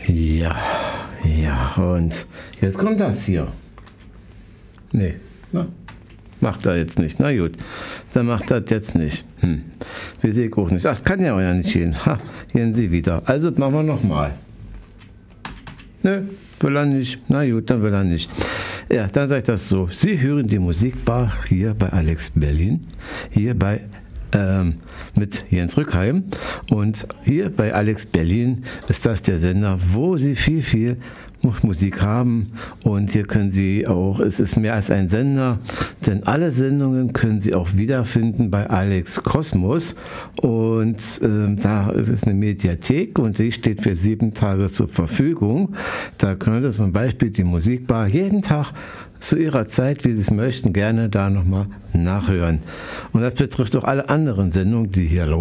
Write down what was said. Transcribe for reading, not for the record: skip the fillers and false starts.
Ja, ja, und jetzt kommt das hier. Nee, na, macht er jetzt nicht. Na gut, dann macht er das jetzt nicht. Wir sehen auch nicht. Ach, kann ja auch ja nicht gehen. Ha, gehen Sie wieder. Also machen wir nochmal. Nö, will er nicht. Na gut, dann will er nicht. Ja, dann sage ich das so. Sie hören die Musikbar hier bei Alex Berlin. Hier bei mit Jens Rückheim. Und hier bei Alex Berlin ist das der Sender, wo Sie viel Musik haben. Und hier können Sie auch, es ist mehr als ein Sender, denn alle Sendungen können Sie auch wiederfinden bei Alex Kosmos. Und da ist es eine Mediathek und die steht für 7 Tage zur Verfügung. Da können Sie zum Beispiel die Musikbar jeden Tag zu Ihrer Zeit, wie Sie es möchten, gerne da nochmal nachhören. Und das betrifft auch alle anderen Sendungen, die hier laufen.